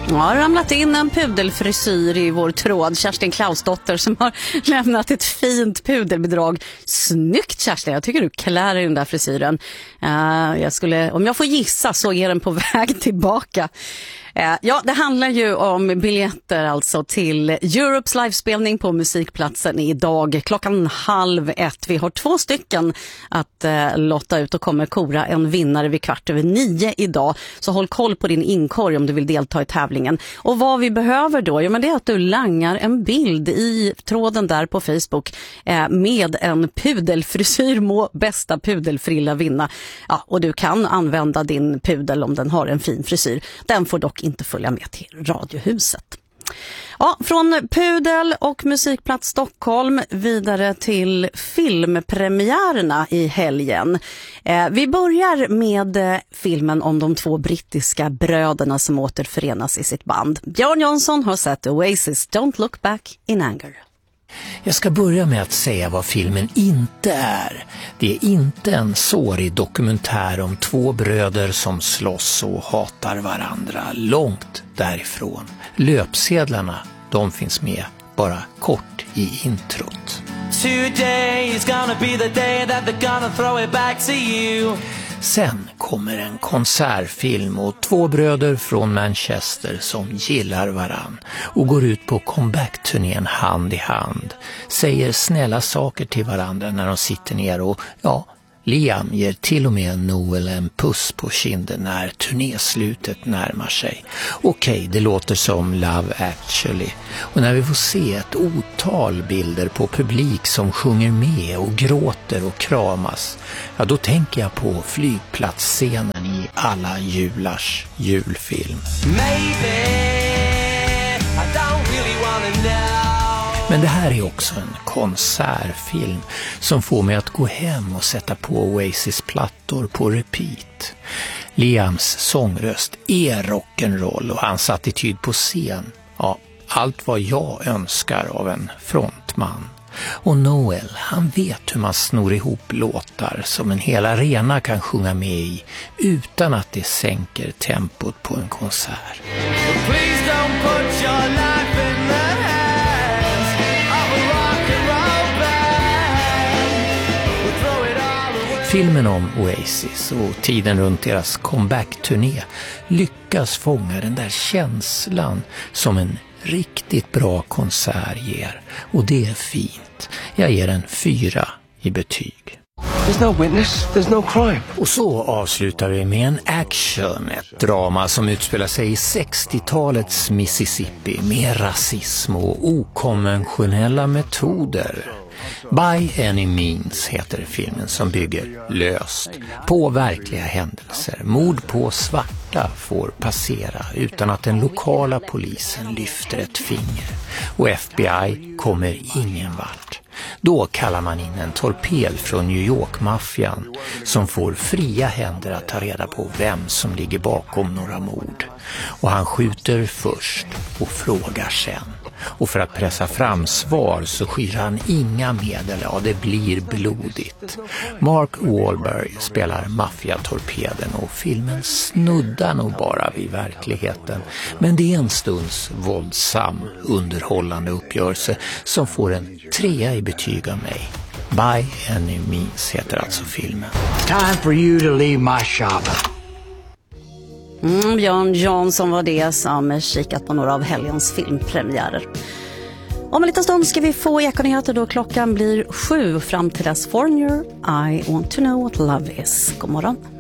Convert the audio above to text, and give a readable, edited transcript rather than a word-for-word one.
Ja, har ramlat in en pudelfrisyr i vår tråd. Kerstin Klausdotter som har lämnat ett fint pudelbidrag. Snyggt, Kerstin, jag tycker du klär i den där frisyren. Om jag får gissa så är den på väg tillbaka. Ja, det handlar ju om biljetter alltså till Europes livespelning på Musikplatsen idag 12:30. Vi har 2 stycken att lotta ut och kommer kora en vinnare vid 9:15 idag. Så håll koll på din inkorg om du vill delta i tävlingen. Och vad vi behöver då, ja, men det är att du langar en bild i tråden där på Facebook med en pudelfrisyr, må bästa pudelfrilla vinna. Ja, och du kan använda din pudel om den har en fin frisyr. Den får dock inte följa med till Radiohuset. Ja, från Pudel och Musikplats Stockholm vidare till filmpremiärerna i helgen. Vi börjar med filmen om de 2 brittiska bröderna som återförenas i sitt band. Björn Jonsson har sett Oasis Don't Look Back in Anger. Jag ska börja med att säga vad filmen inte är. Det är inte en sårig dokumentär om 2 bröder som slåss och hatar varandra. Långt därifrån. Löpsedlarna, de finns med bara kort i introt. Today is gonna be the day that they're gonna throw it back to you. Sen kommer en konsertfilm och 2 bröder från Manchester som gillar varann och går ut på comeback-turnén hand i hand. Säger snälla saker till varandra när de sitter ner och Liam ger till och med Noel en puss på kinden när turnéslutet närmar sig. Okej, det låter som Love Actually. Och när vi får se ett otal bilder på publik som sjunger med och gråter och kramas, ja, då tänker jag på flygplatsscenen i alla julars julfilm. Maybe I don't really wanna know. Men det här är också en konsertfilm som får mig att gå hem och sätta på Oasis plattor på repeat. Liams sångröst är rock'n'roll och hans attityd på scen. Ja, allt vad jag önskar av en frontman. Och Noel, han vet hur man snor ihop låtar som en hel arena kan sjunga med i utan att det sänker tempot på en konsert. Please don't put your life in the hands of a rock and roll band. We'll throw it all away. Filmen om Oasis och tiden runt deras comeback-turné lyckas fånga den där känslan som en riktigt bra konsert ger. Och det är fint. Jag ger en 4 i betyg. There's no witness, there's no crime. Och så avslutar vi med en action, ett drama som utspelar sig i 60-talets Mississippi med rasism och okonventionella metoder. By Any Means heter filmen som bygger löst på verkliga händelser. Mord på svarta får passera utan att den lokala polisen lyfter ett finger. Och FBI kommer ingen vart. Då kallar man in en torped från New York-maffian som får fria händer att ta reda på vem som ligger bakom några mord. Och han skjuter först och frågar sen. Och för att pressa fram svar så skyr han inga medel, ja, det blir blodigt. Mark Wahlberg spelar maffiatorpeden och filmen snuddar nog bara vid verkligheten. Men det är en stunds våldsam, underhållande uppgörelse som får en 3 i betyg av mig. By Any Means heter alltså filmen. Time for you to leave my shop. Björn Jansson var det som kikat på några av helgens filmpremiärer. Om en liten stund ska vi få Ekonyheter då klockan blir 7 fram till dess. Foreigner, I want to know what love is. God morgon.